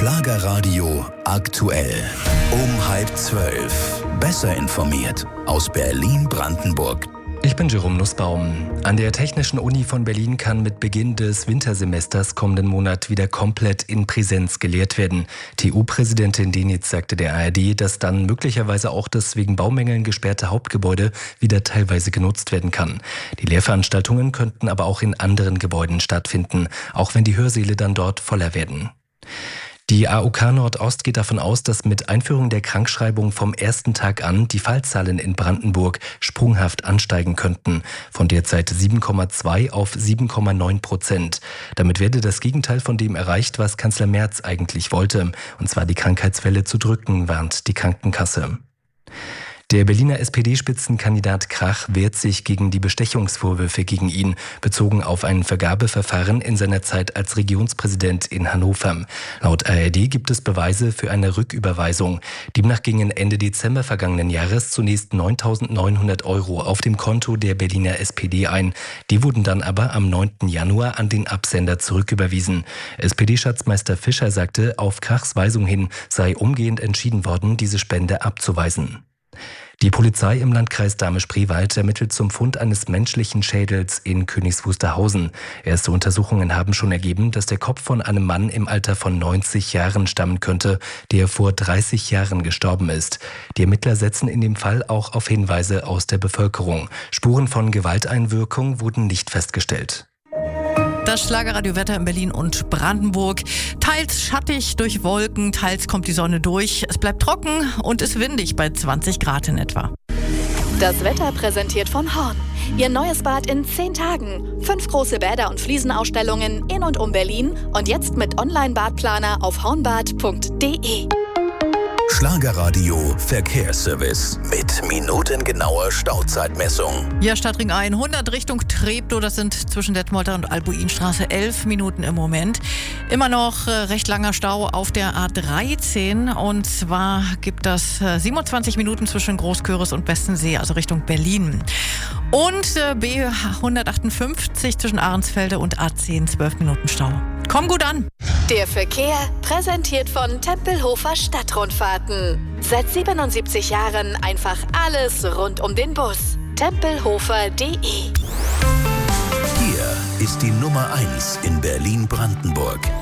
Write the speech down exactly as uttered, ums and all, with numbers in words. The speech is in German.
Schlagerradio aktuell. Um halb zwölf. Besser informiert aus Berlin-Brandenburg. Ich bin Jerome Nussbaum. An der Technischen Uni von Berlin kann mit Beginn des Wintersemesters kommenden Monat wieder komplett in Präsenz gelehrt werden. T U-Präsidentin Denitz sagte der A R D, dass dann möglicherweise auch das wegen Baumängeln gesperrte Hauptgebäude wieder teilweise genutzt werden kann. Die Lehrveranstaltungen könnten aber auch in anderen Gebäuden stattfinden, auch wenn die Hörsäle dann dort voller werden. Die A O K Nordost geht davon aus, dass mit Einführung der Krankschreibung vom ersten Tag an die Fallzahlen in Brandenburg sprunghaft ansteigen könnten, von derzeit sieben Komma zwei auf sieben Komma neun Prozent. Damit werde das Gegenteil von dem erreicht, was Kanzler Merz eigentlich wollte, und zwar die Krankheitswelle zu drücken, warnt die Krankenkasse. Der Berliner S P D-Spitzenkandidat Krach wehrt sich gegen die Bestechungsvorwürfe gegen ihn, bezogen auf ein Vergabeverfahren in seiner Zeit als Regionspräsident in Hannover. Laut A R D gibt es Beweise für eine Rücküberweisung. Demnach gingen Ende Dezember vergangenen Jahres zunächst neuntausendneunhundert Euro auf dem Konto der Berliner S P D ein. Die wurden dann aber am neunten Januar an den Absender zurücküberwiesen. S P D-Schatzmeister Fischer sagte, auf Krachs Weisung hin sei umgehend entschieden worden, diese Spende abzuweisen. Die Polizei im Landkreis Dahme-Spreewald ermittelt zum Fund eines menschlichen Schädels in Königs Wusterhausen. Erste Untersuchungen haben schon ergeben, dass der Kopf von einem Mann im Alter von neunzig Jahren stammen könnte, der vor dreißig Jahren gestorben ist. Die Ermittler setzen in dem Fall auch auf Hinweise aus der Bevölkerung. Spuren von Gewalteinwirkung wurden nicht festgestellt. Das Schlagerradio-Wetter in Berlin und Brandenburg. Teils schattig durch Wolken, teils kommt die Sonne durch. Es bleibt trocken und ist windig bei zwanzig Grad in etwa. Das Wetter präsentiert von Horn. Ihr neues Bad in zehn Tagen. Fünf große Bäder und Fliesenausstellungen in und um Berlin. Und jetzt mit Online-Badplaner auf hornbad punkt de. Schlagerradio Verkehrsservice mit minutengenauer Stauzeitmessung. Ja, Stadtring hundert Richtung Treptow, das sind zwischen Detmolder und Albuinstraße elf Minuten im Moment. Immer noch äh, recht langer Stau auf der A dreizehn, und zwar gibt das äh, siebenundzwanzig Minuten zwischen Großküritz und Bestensee, also Richtung Berlin. Und äh, B hundertachtundfünfzig zwischen Ahrensfelde und A zehn, zwölf Minuten Stau. Komm gut an! Der Verkehr präsentiert von Tempelhofer Stadtrundfahrten. Seit siebenundsiebzig Jahren einfach alles rund um den Bus. tempelhofer punkt de. Hier ist die Nummer eins in Berlin-Brandenburg.